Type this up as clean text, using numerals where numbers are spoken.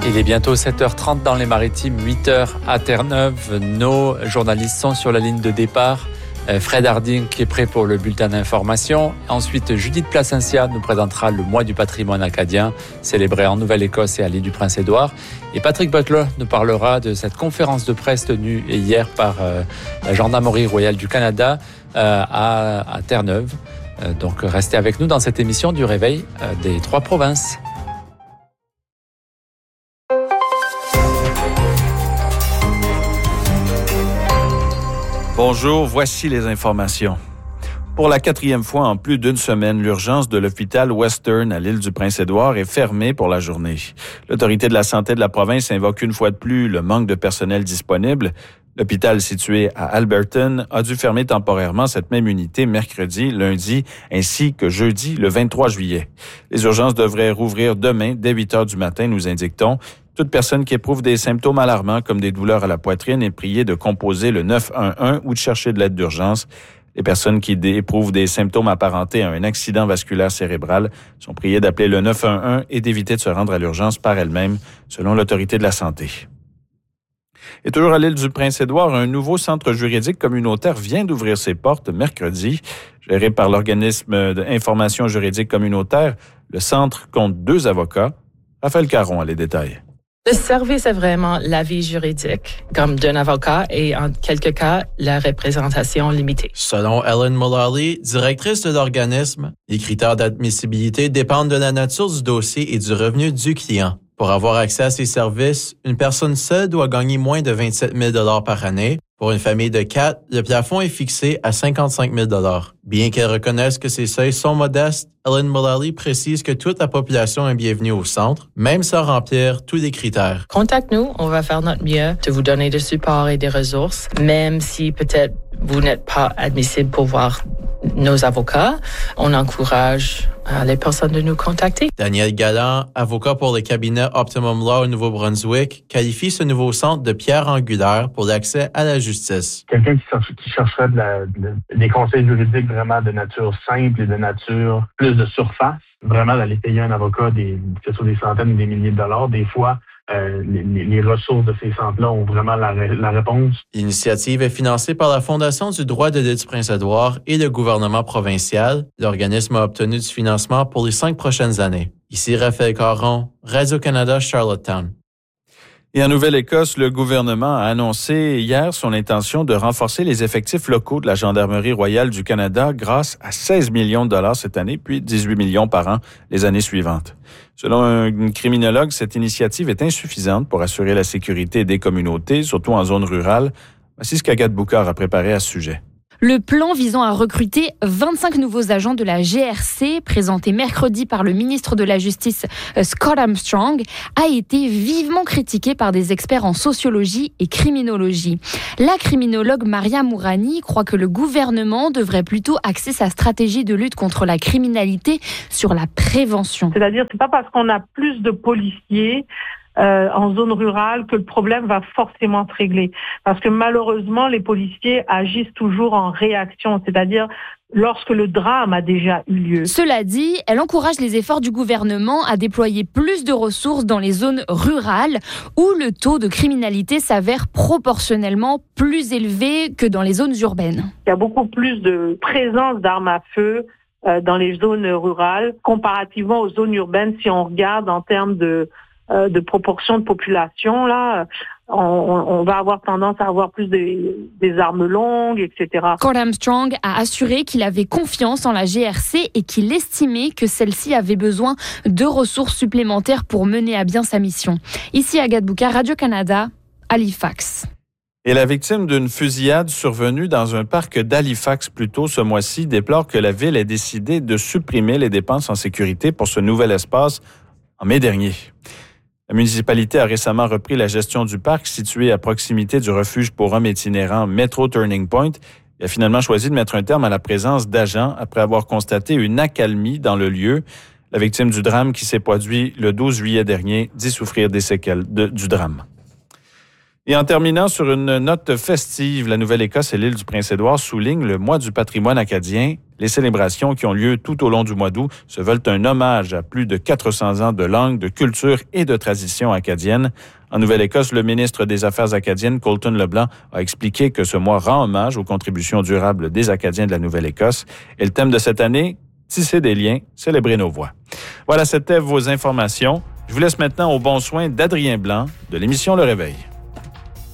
Il est bientôt 7h30 dans les Maritimes, 8h à Terre-Neuve. Nos journalistes sont sur la ligne de départ. Fred Harding qui est prêt pour le bulletin d'information. Ensuite, Judith Placencia nous présentera le mois du patrimoine acadien, célébré en Nouvelle-Écosse et à l'île du Prince-Édouard. Et Patrick Butler nous parlera de cette conférence de presse tenue hier par la Gendarmerie royale du Canada à Terre-Neuve. Donc, restez avec nous dans cette émission du Réveil des Trois Provinces. Bonjour, voici les informations. Pour la 4e fois en plus d'une semaine, l'urgence de l'hôpital Western à l'île du Prince-Édouard est fermée pour la journée. L'autorité de la santé de la province invoque une fois de plus le manque de personnel disponible. L'hôpital situé à Alberton a dû fermer temporairement cette même unité mercredi, lundi ainsi que jeudi, le 23 juillet. Les urgences devraient rouvrir demain dès 8 heures du matin, nous indique-t-on. Toute personne qui éprouve des symptômes alarmants comme des douleurs à la poitrine est priée de composer le 911 ou de chercher de l'aide d'urgence. Les personnes qui éprouvent des symptômes apparentés à un accident vasculaire cérébral sont priées d'appeler le 911 et d'éviter de se rendre à l'urgence par elles-mêmes, selon l'autorité de la santé. Et toujours à l'île du Prince-Édouard, un nouveau centre juridique communautaire vient d'ouvrir ses portes mercredi. Géré par l'organisme d'information juridique communautaire, le centre compte 2 avocats. Raphaël Caron a les détails. Le service est vraiment l'avis juridique, comme d'un avocat et en quelques cas, la représentation limitée. Selon Ellen Mullally, directrice de l'organisme, les critères d'admissibilité dépendent de la nature du dossier et du revenu du client. Pour avoir accès à ces services, une personne seule doit gagner moins de 27 000 $ par année. Pour une famille de 4, le plafond est fixé à 55 000 $. Bien qu'elle reconnaisse que ces seuils sont modestes, Ellen Mullally précise que toute la population est bienvenue au centre, même sans remplir tous les critères. Contacte-nous, on va faire notre mieux de vous donner du support et des ressources, même si peut-être vous n'êtes pas admissible pour voir nos avocats. On encourage les personnes de nous contacter. Daniel Galland, avocat pour le cabinet Optimum Law au Nouveau-Brunswick, qualifie ce nouveau centre de pierre angulaire pour l'accès à la justice. Quelqu'un qui chercherait des conseils juridiques vraiment de nature simple et de nature plus de surface, vraiment d'aller payer un avocat que ce soit des centaines ou des milliers de dollars, des fois, les ressources de ces centres-là ont vraiment la réponse. L'initiative est financée par la Fondation du droit de l'île du Prince-Édouard et le gouvernement provincial. L'organisme a obtenu du financement pour les 5 prochaines années. Ici Raphaël Caron, Radio-Canada, Charlottetown. Et en Nouvelle-Écosse, le gouvernement a annoncé hier son intention de renforcer les effectifs locaux de la Gendarmerie royale du Canada grâce à 16 millions de dollars cette année, puis 18 millions par an les années suivantes. Selon une criminologue, cette initiative est insuffisante pour assurer la sécurité des communautés, surtout en zone rurale. Voici ce qu'Agathe Boucard a préparé à ce sujet. Le plan visant à recruter 25 nouveaux agents de la GRC, présenté mercredi par le ministre de la Justice Scott Armstrong, a été vivement critiqué par des experts en sociologie et criminologie. La criminologue Maria Mourani croit que le gouvernement devrait plutôt axer sa stratégie de lutte contre la criminalité sur la prévention. C'est-à-dire, c'est pas parce qu'on a plus de policiers en zone rurale que le problème va forcément se régler. Parce que malheureusement, les policiers agissent toujours en réaction, c'est-à-dire lorsque le drame a déjà eu lieu. Cela dit, elle encourage les efforts du gouvernement à déployer plus de ressources dans les zones rurales où le taux de criminalité s'avère proportionnellement plus élevé que dans les zones urbaines. Il y a beaucoup plus de présence d'armes à feu dans les zones rurales comparativement aux zones urbaines si on regarde en termes de proportion de population, là, on va avoir tendance à avoir plus des armes longues, etc. Scott Armstrong a assuré qu'il avait confiance en la GRC et qu'il estimait que celle-ci avait besoin de ressources supplémentaires pour mener à bien sa mission. Ici, Agathe Boucard, Radio-Canada, Halifax. Et la victime d'une fusillade survenue dans un parc d'Halifax plus tôt ce mois-ci déplore que la ville ait décidé de supprimer les dépenses en sécurité pour ce nouvel espace en mai dernier. La municipalité a récemment repris la gestion du parc situé à proximité du refuge pour hommes itinérants Metro Turning Point et a finalement choisi de mettre un terme à la présence d'agents après avoir constaté une accalmie dans le lieu. La victime du drame qui s'est produit le 12 juillet dernier dit souffrir des séquelles du drame. Et en terminant sur une note festive, la Nouvelle-Écosse et l'île du Prince-Édouard soulignent le mois du patrimoine acadien. Les célébrations qui ont lieu tout au long du mois d'août se veulent un hommage à plus de 400 ans de langue, de culture et de tradition acadienne. En Nouvelle-Écosse, le ministre des Affaires acadiennes, Colton Leblanc, a expliqué que ce mois rend hommage aux contributions durables des Acadiens de la Nouvelle-Écosse. Et le thème de cette année, tisser des liens, célébrer nos voix. Voilà, c'était vos informations. Je vous laisse maintenant au bon soin d'Adrien Blanc de l'émission Le Réveil.